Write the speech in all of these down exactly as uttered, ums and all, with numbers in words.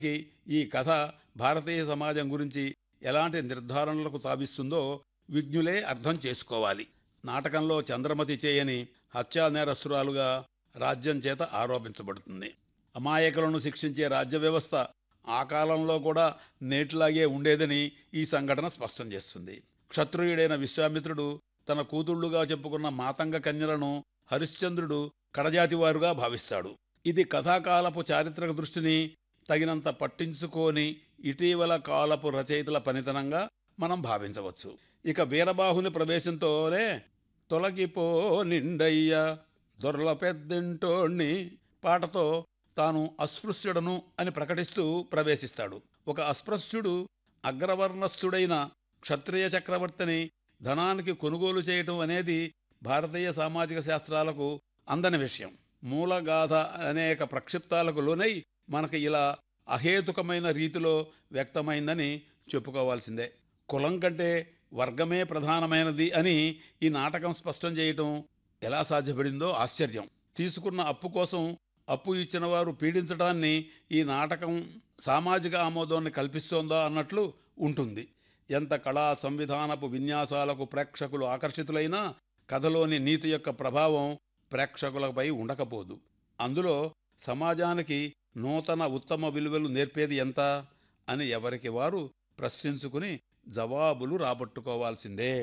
ఈ కథ భారతీయ సమాజం గురించి ఎలాంటి నిర్ధారణలకు తావిస్తుందో విజ్ఞులే అర్థం చేసుకోవాలి. నాటకంలో చంద్రమతి చేయని హత్యా నేరస్తురాలుగా రాజ్యం చేత ఆరోపించబడుతుంది. అమాయకులను శిక్షించే రాజ్య వ్యవస్థ ఆ కాలంలో కూడా నేటిలాగే ఉండేదని ఈ సంఘటన స్పష్టం చేస్తుంది. క్షత్రియుడైన విశ్వామిత్రుడు తన కూతుళ్లుగా చెప్పుకున్న మాతంగ కన్యలను హరిశ్చంద్రుడు కడజాతివారుగా భావిస్తాడు. ఇది కథాకాలపు చారిత్రక దృష్టిని తగినంత పట్టించుకోని ఇటీవల కాలపు రచయితల పనితనంగా మనం భావించవచ్చు. ఇక వీరబాహుని ప్రవేశంతోనే తొలగిపో నిండయ్య దొరల పెద్దింటోణ్ణి పాటతో తాను అస్పృశ్యుడను అని ప్రకటిస్తూ ప్రవేశిస్తాడు. ఒక అస్పృశ్యుడు అగ్రవర్ణస్థుడైన క్షత్రియ చక్రవర్తిని ధనానికి కొనుగోలు చేయటం అనేది భారతీయ సామాజిక శాస్త్రాలకు అందని విషయం. మూలగాథ అనేక ప్రక్షిప్తాలకు లోనై మనకు ఇలా అహేతుకమైన రీతిలో వ్యక్తమైందని చెప్పుకోవాల్సిందే. కులం కంటే వర్గమే ప్రధానమైనది అని ఈ నాటకం స్పష్టం చేయటం ఎలా సాధ్యపడిందో ఆశ్చర్యం. తీసుకున్న అప్పు కోసం అప్పు ఇచ్చిన వారు పీడించడాన్ని ఈ నాటకం సామాజిక ఆమోదాన్ని కల్పిస్తోందా అన్నట్లు ఉంటుంది. ఎంత కళా సంవిధానపు విన్యాసాలకు ప్రేక్షకులు ఆకర్షితులైనా కథలోని నీతి యొక్క ప్రభావం ప్రేక్షకులపై ఉండకపోదు. అందులో సమాజానికి నూతన ఉత్తమ విలువలు నేర్పేది ఎంత అని ఎవరికి వారు ప్రశ్నించుకుని జవాబులు రాబట్టుకోవాల్సిందే.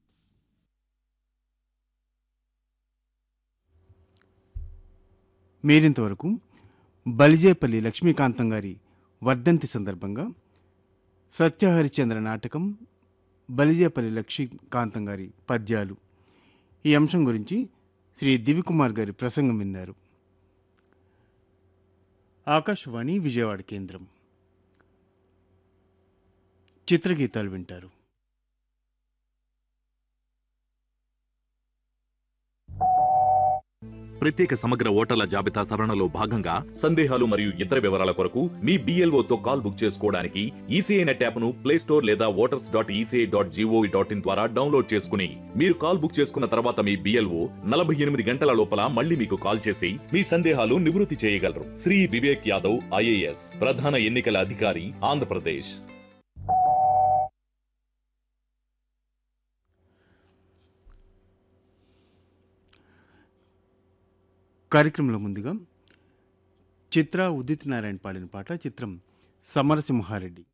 మీరింతవరకు బలిజేపల్లి లక్ష్మీకాంతం గారి వర్ధంతి సందర్భంగా సత్యహరిచంద్ర నాటకం బలిజేపల్లి లక్ష్మీకాంతం గారి పద్యాలు ఈ అంశం గురించి శ్రీ దివికుమార్ గారి ప్రసంగం విన్నారు. ఆకాశవాణి విజయవాడ కేంద్రం. చిత్రగీతాలు వింటారు. ప్రత్యేక సమగ్ర ఓటర్ల జాబితా సవరణలో భాగంగా సందేహాలు మరియు ఇతర వివరాల కొరకు మీ బిఎల్ఓతో కాల్ బుక్ చేసుకోవడానికి ఈసీఐ నెట్ యాప్ను ప్లే స్టోర్ లేదా voters dot ECI dot GOV dot in ద్వారా డౌన్లోడ్ చేసుకుని మీరు కాల్ బుక్ చేసుకున్న తర్వాత మీ బిఎల్ఓ నలభై ఎనిమిది గంటల లోపల మళ్ళీ మీకు కాల్ చేసి మీ సందేహాలు నివృత్తి చేయగలరు. శ్రీ వివేక్ యాదవ్ ఐఏఎస్, ప్రధాన ఎన్నికల అధికారి, ఆంధ్రప్రదేశ్. కార్యక్రమంలో ముందుగా చిత్ర ఉదిత్ నారాయణ పాడిన పాట. చిత్రం సమరసింహారెడ్డి.